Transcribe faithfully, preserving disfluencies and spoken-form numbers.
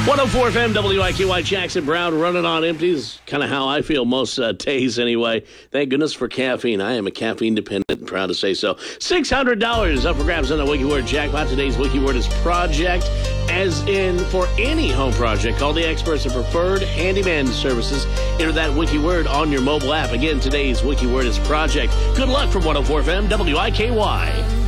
one oh four F M, W I K Y, Jackson Brown, running on empty is kind of how I feel most uh, days anyway. Thank goodness for caffeine. I am a caffeine dependent and proud to say so. six hundred dollars up for grabs on the Wiki Word jackpot. Today's Wiki Word is project, as in for any home project. Call the experts at Preferred Handyman Services. Enter that Wiki Word on your mobile app. Again, today's Wiki Word is project. Good luck from one oh four F M, W I K Y.